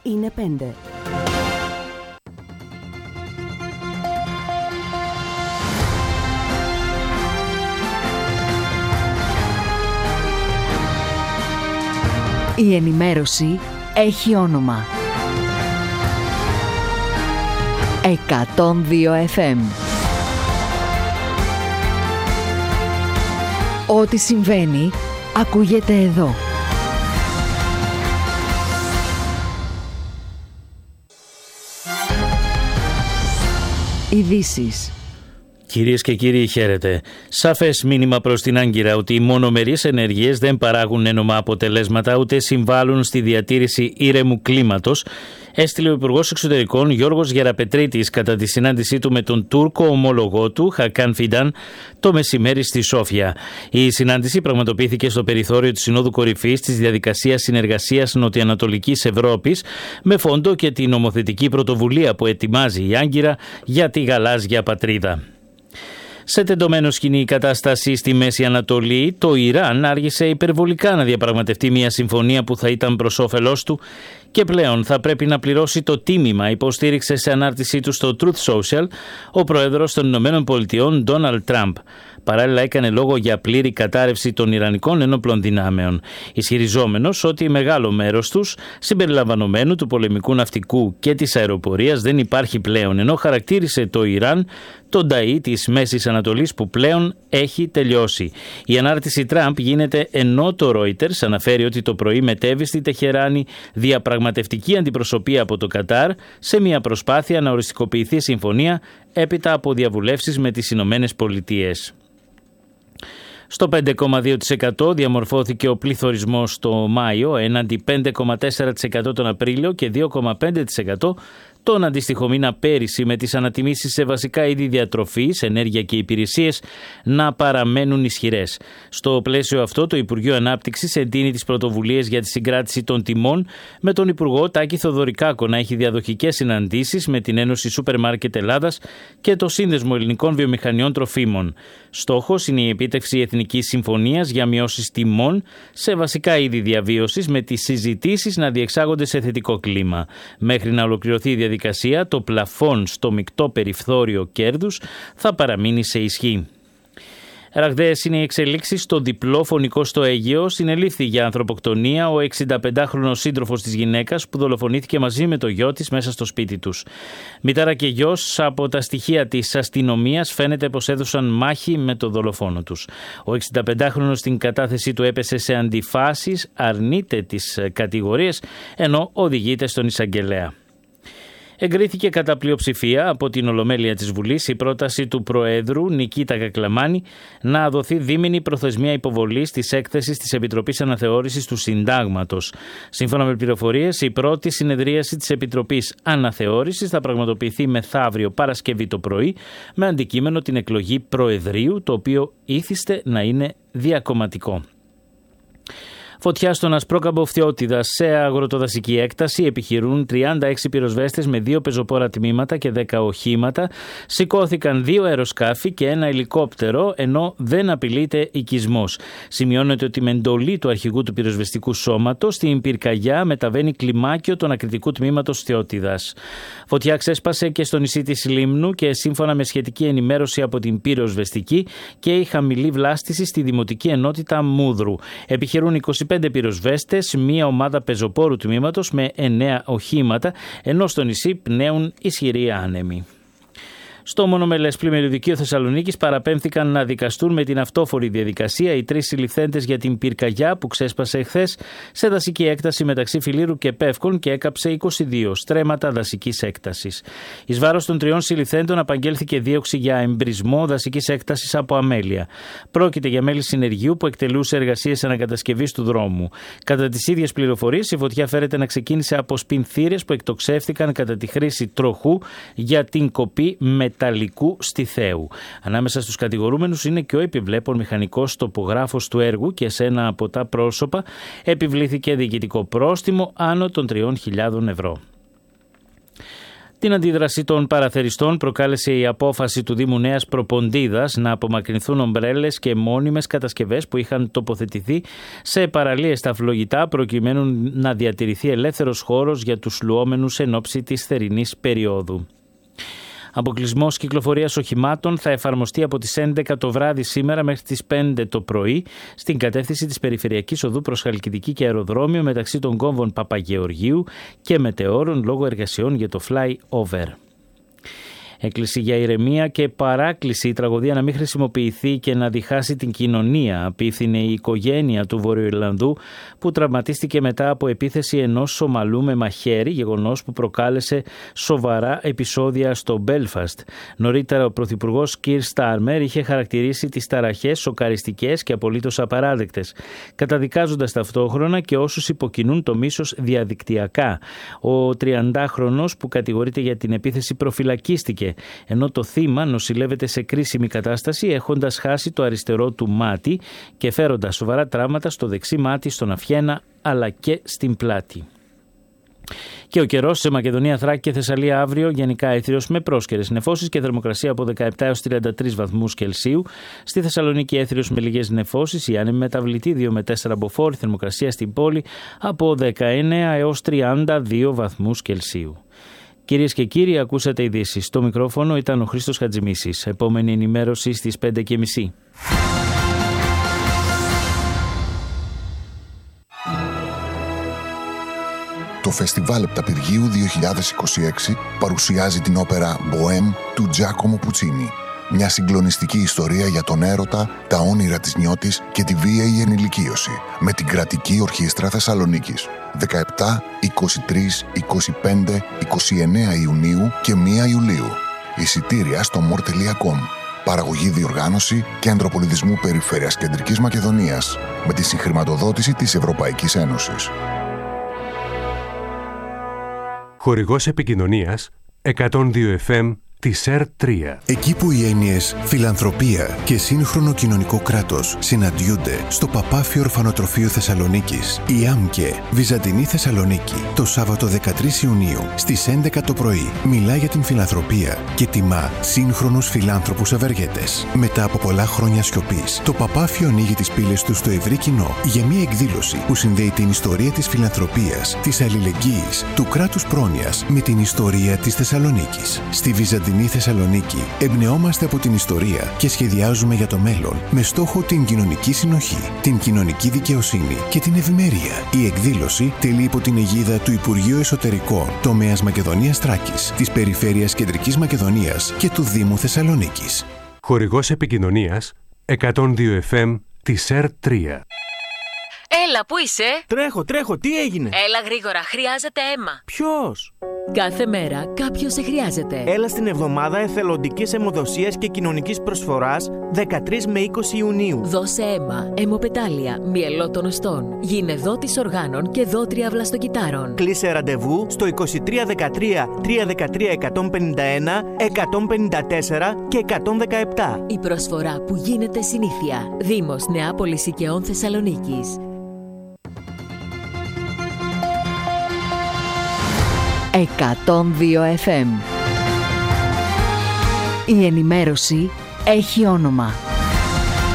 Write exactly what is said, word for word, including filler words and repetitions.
είναι πέντε. Η ενημέρωση έχει όνομα. εκατόν δύο εφ εμ. Ό,τι συμβαίνει, ακούγεται εδώ. Ειδήσεις. Κυρίες και κύριοι, χαίρετε. Σαφές μήνυμα προς την Άγκυρα ότι οι μονομερείς ενέργειες δεν παράγουν ένομα αποτελέσματα ούτε συμβάλλουν στη διατήρηση ήρεμου κλίματος, έστειλε ο Υπουργός Εξωτερικών Γιώργος Γεραπετρίτης κατά τη συνάντησή του με τον Τούρκο ομόλογό του Χακάν Φιντάν το μεσημέρι στη Σόφια. Η συνάντηση πραγματοποιήθηκε στο περιθώριο της Συνόδου Κορυφής της Διαδικασίας Συνεργασίας Νοτιοανατολικής Ευρώπης με φόντο και την νομοθετική πρωτοβουλία που ετοιμάζει η Άγκυρα για τη γαλάζια πατρίδα. Σε τεντωμένο σκηνή κατάσταση στη Μέση Ανατολή, το Ιράν άργησε υπερβολικά να διαπραγματευτεί μια συμφωνία που θα ήταν προς όφελός του και πλέον θα πρέπει να πληρώσει το τίμημα, υποστήριξε σε ανάρτησή του στο Truth Social ο πρόεδρος των Ηνωμένων Πολιτειών Ντόναλντ Τραμπ. Παράλληλα έκανε λόγο για πλήρη κατάρρευση των Ιρανικών ενόπλων δυνάμεων, ισχυριζόμενος ότι μεγάλο μέρος τους, συμπεριλαμβανομένου του πολεμικού ναυτικού και της αεροπορίας, δεν υπάρχει πλέον, ενώ χαρακτήρισε το Ιράν τον ταΐ της Μέσης Ανατολής που πλέον έχει τελειώσει. Η ανάρτηση Τραμπ γίνεται ενώ το Reuters αναφέρει ότι το πρωί μετέβη στη Τεχεράνη διαπραγματευτική αντιπροσωπεία από το Κατάρ σε μια προσπάθεια να οριστικοποιηθεί συμφωνία έπειτα από διαβουλεύσεις με τις Ηνωμένες Πολιτείες. Στο πέντε κόμμα δύο τοις εκατό διαμορφώθηκε ο πληθωρισμός το Μάιο έναντι πέντε κόμμα τέσσερα τοις εκατό τον Απρίλιο και δύο κόμμα πέντε τοις εκατό τον αντίστοιχο μήνα πέρυσι, με τις ανατιμήσεις σε βασικά είδη διατροφής, ενέργεια και υπηρεσίες να παραμένουν ισχυρές. Στο πλαίσιο αυτό, το Υπουργείο Ανάπτυξης εντείνει τις πρωτοβουλίες για τη συγκράτηση των τιμών, με τον Υπουργό Τάκη Θοδωρικάκο να έχει διαδοχικές συναντήσεις με την Ένωση Σούπερ Μάρκετ Ελλάδας και το Σύνδεσμο Ελληνικών Βιομηχανιών Τροφίμων. Στόχος είναι η επίτευξη εθνικής συμφωνίας για μειώσεις τιμών σε βασικά είδη διαβίωσης, με τις συζητήσεις να διεξάγονται σε θετικό κλίμα. Μέχρι να ολοκληρωθεί η διαδικασία, το πλαφόν στο μεικτό περιθώριο κέρδους θα παραμείνει σε ισχύ. Ραγδαίες είναι οι εξελίξεις στο διπλό φωνικό στο Αίγυο. Συνελήφθη για ανθρωποκτονία ο εξηνταπεντάχρονος σύντροφος της γυναίκας που δολοφονήθηκε μαζί με το γιο της μέσα στο σπίτι τους. Μητέρα και γιος, από τα στοιχεία της αστυνομίας, φαίνεται πως έδωσαν μάχη με το δολοφόνο τους. Ο εξηνταπεντάχρονος στην κατάθεσή του έπεσε σε αντιφάσεις, αρνείται τις κατηγορίες, ενώ οδηγείται στον εισαγγελέα. Εγκρίθηκε κατά πλειοψηφία από την Ολομέλεια της Βουλής η πρόταση του Προέδρου Νικήτα Κακλαμάνη να δοθεί δίμηνη προθεσμία υποβολής της έκθεσης της Επιτροπής Αναθεώρησης του Συντάγματος. Σύμφωνα με πληροφορίες, η πρώτη συνεδρίαση της Επιτροπής Αναθεώρησης θα πραγματοποιηθεί μεθαύριο Παρασκευή το πρωί, με αντικείμενο την εκλογή Προεδρείου, το οποίο ήθιστε να είναι διακομματικό. Φωτιά στον Ασπρόκαμπο Φθιώτιδας. Σε αγροτοδασική έκταση επιχειρούν τριάντα έξι πυροσβέστες με δύο πεζοπόρα τμήματα και δέκα οχήματα. Σηκώθηκαν δύο αεροσκάφη και ένα ελικόπτερο, ενώ δεν απειλείται οικισμός. Σημειώνεται ότι με εντολή του αρχηγού του πυροσβεστικού σώματος στην πυρκαγιά μεταβαίνει κλιμάκιο των ακριτικού τμήματος Φθιώτιδας. Φωτιά ξέσπασε και στο νησί της Λίμνου και σύμφωνα με σχετική ενημέρωση από την πυροσβεστική και η χαμηλή βλάστηση στη Δημοτική Ενότητα Μούδρου. Επιχειρούν είκοσι πέντε πυροσβέστες, μία ομάδα πεζοπόρου τμήματος με εννέα οχήματα, ενώ στο νησί πνέουν ισχυροί άνεμοι. Στο μονομελές πλημμυριωδικείο Θεσσαλονίκης παραπέμφθηκαν να δικαστούν με την αυτόφορη διαδικασία οι τρεις συλληφθέντες για την πυρκαγιά που ξέσπασε εχθές σε δασική έκταση μεταξύ Φιλήρου και Πεύκων και έκαψε είκοσι δύο στρέμματα δασικής έκτασης. Εις βάρος των τριών συλληφθέντων απαγγέλθηκε δίωξη για εμπρισμό δασικής έκτασης από αμέλεια. Πρόκειται για μέλη συνεργείου που εκτελούσε εργασίες ανακατασκευής του δρόμου. Κατά τις ίδιες πληροφορίες, η φωτιά φέρεται να ξεκίνησε από σπινθήρες που εκτοξεύτηκαν κατά τη χρήση τροχού για την κοπή μεταλλικού στιθέου. Ανάμεσα στους κατηγορούμενους είναι και ο επιβλέπων μηχανικός τοπογράφος του έργου και σε ένα από τα πρόσωπα επιβλήθηκε διοικητικό πρόστιμο άνω των τριών χιλιάδων ευρώ. Την αντίδραση των παραθεριστών προκάλεσε η απόφαση του Δήμου Νέας Προποντίδας να απομακρυνθούν ομπρέλες και μόνιμες κατασκευές που είχαν τοποθετηθεί σε παραλίες στα φλογητά προκειμένου να διατηρηθεί ελεύθερος χώρος για τους λουόμενους εν ώψη της θερινής περίοδου. Αποκλεισμός κυκλοφορίας οχημάτων θα εφαρμοστεί από τις έντεκα το βράδυ σήμερα μέχρι τις πέντε το πρωί στην κατεύθυνση της Περιφερειακής Οδού προς Χαλκιδική και Αεροδρόμιο μεταξύ των κόμβων Παπαγεωργίου και Μετεώρων λόγω εργασιών για το fly-over. Έκκληση για ηρεμία και παράκληση η τραγωδία να μην χρησιμοποιηθεί και να διχάσει την κοινωνία, απίθυνε η οικογένεια του Βορειοϊρλανδού που τραυματίστηκε μετά από επίθεση ενός Σομαλού με μαχαίρι, γεγονός που προκάλεσε σοβαρά επεισόδια στο Μπέλφαστ. Νωρίτερα ο Πρωθυπουργός Κιρ Στάρμερ είχε χαρακτηρίσει τις ταραχές σοκαριστικές και απολύτως απαράδεκτες, καταδικάζοντας ταυτόχρονα και όσους υποκινούν το μίσος διαδικτυακά. Ο τριαντάχρονος που κατηγορείται για την επίθεση προφυλακίστηκε, ενώ το θύμα νοσηλεύεται σε κρίσιμη κατάσταση έχοντας χάσει το αριστερό του μάτι και φέροντας σοβαρά τραύματα στο δεξί μάτι, στον αυχένα αλλά και στην πλάτη. Και ο καιρός σε Μακεδονία, Θράκη και Θεσσαλία αύριο γενικά έθριος με πρόσκαιρες νεφώσεις και θερμοκρασία από δεκαεπτά έως τριάντα τρεις βαθμούς Κελσίου. Στη Θεσσαλονίκη έθριος με λίγες νεφώσεις, η άνεμη μεταβλητή δύο με τέσσερα μποφόρ, θερμοκρασία στην πόλη από δεκαεννέα έως τριάντα δύο βαθμούς Κελσίου. Κυρίες και κύριοι, ακούσατε ειδήσεις. Στο μικρόφωνο ήταν ο Χρήστος Χατζημίσης. Επόμενη ενημέρωση στις πέντε και μισή. Το Φεστιβάλ Επταπηργίου δύο χιλιάδες είκοσι έξι παρουσιάζει την όπερα «Μποέμ» του Τζάκομο Πουτσίνι. Μια συγκλονιστική ιστορία για τον έρωτα, τα όνειρα της νιώτης και τη βίαιη ενηλικίωση, με την Κρατική Ορχήστρα Θεσσαλονίκης. δεκαεπτά, είκοσι τρία, είκοσι πέντε, είκοσι εννέα Ιουνίου και πρώτη Ιουλίου. Εισιτήρια στο μορ τελεία κομ. Παραγωγή, διοργάνωση, Κέντρο Πολιτισμού Περιφέρειας Κεντρικής Μακεδονίας, με τη συγχρηματοδότηση της Ευρωπαϊκής Ένωσης. Χορηγός επικοινωνίας εκατόν δύο εφ εμ της ΕΡ τρία. Εκεί που οι έννοιες φιλανθρωπία και σύγχρονο κοινωνικό κράτος συναντιούνται στο Παπάφιο Ορφανοτροφείο Θεσσαλονίκης, η ΆΜΚΕ Βυζαντινή Θεσσαλονίκη, το Σάββατο δεκατρείς Ιουνίου στις έντεκα το πρωί μιλά για την φιλανθρωπία και τιμά σύγχρονους φιλάνθρωπους ευεργέτες. Μετά από πολλά χρόνια σιωπής, το Παπάφιο ανοίγει τις πύλες του στο ευρύ κοινό για μια εκδήλωση που συνδέει την ιστορία της φιλανθρωπίας, της αλληλεγγύης, του κράτους πρόνοιας με την ιστορία της Θεσσαλονίκης. Στη Βυζαντινή Θεσσαλονίκη εμπνεόμαστε από την ιστορία και σχεδιάζουμε για το μέλλον με στόχο την κοινωνική συνοχή, την κοινωνική δικαιοσύνη και την ευημερία. Η εκδήλωση τελεί υπό την αιγίδα του Υπουργείου Εσωτερικών, τομέας Μακεδονίας Θράκης, της Περιφέρειας Κεντρικής Μακεδονίας και του Δήμου Θεσσαλονίκης. Χορηγός επικοινωνίας εκατόν δύο εφ εμ της ΕΡ τρία. Έλα, πού είσαι? Τρέχω, τρέχω, τι έγινε? Έλα γρήγορα, χρειάζεται αίμα. Ποιος? Κάθε μέρα κάποιος σε χρειάζεται. Έλα στην εβδομάδα εθελοντικής αιμοδοσίας και κοινωνικής προσφοράς δεκατρείς με είκοσι Ιουνίου. Δώσε αίμα, αιμοπετάλια, μυελό των οστών, γίνε δότης οργάνων και δότρια βλαστοκυτάρων. Κλείσε ραντεβού στο είκοσι τρία δεκατρία τριακόσια δεκατρία εκατόν πενήντα ένα, εκατόν πενήντα τέσσερα και εκατόν δεκαεπτά. Η προσφορά που γίνεται συνήθεια. Δήμος Νεάπολης Οικαιών Θεσσαλονίκης. εκατόν δύο εφ εμ. Η ενημέρωση έχει όνομα.